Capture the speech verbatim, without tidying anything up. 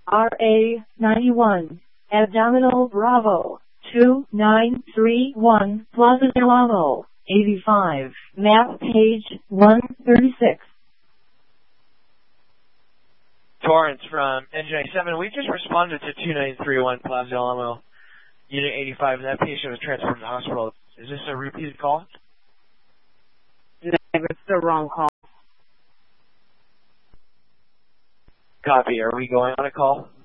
R A ninety-one, Abdominal Bravo, two nine three one, Plaza del Amo, eighty-five, map page one thirty-six. Torrance from Engine ninety-seven. We just responded to two nine three one Plaza del Amo, Unit eighty-five, and that patient was transferred to the hospital. Is this a repeated call? No, it's the wrong call. Copy. Are we going on a call?